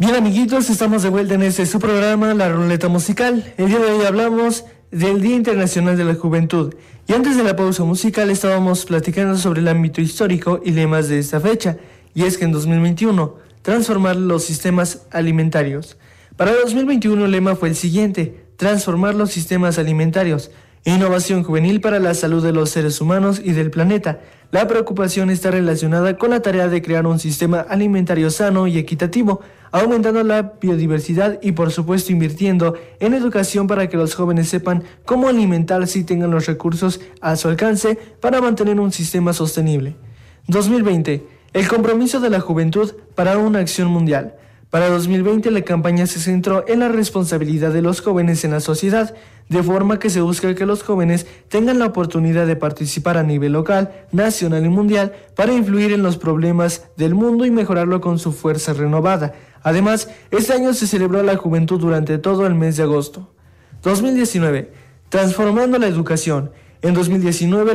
Bien, amiguitos, estamos de vuelta en su programa, La Ruleta Musical. El día de hoy hablamos del Día Internacional de la Juventud. Y antes de la pausa musical estábamos platicando sobre el ámbito histórico y lemas de esta fecha. Y es que en 2021, transformar los sistemas alimentarios. Para 2021 el lema fue el siguiente: transformar los sistemas alimentarios. Innovación juvenil para la salud de los seres humanos y del planeta. La preocupación está relacionada con la tarea de crear un sistema alimentario sano y equitativo, aumentando la biodiversidad y por supuesto invirtiendo en educación para que los jóvenes sepan cómo alimentarse y tengan los recursos a su alcance para mantener un sistema sostenible. 2020. El compromiso de la juventud para una acción mundial. Para 2020 la campaña se centró en la responsabilidad de los jóvenes en la sociedad, de forma que se busca que los jóvenes tengan la oportunidad de participar a nivel local, nacional y mundial para influir en los problemas del mundo y mejorarlo con su fuerza renovada. Además, este año se celebró a la juventud durante todo el mes de agosto. 2019. Transformando la educación. En 2019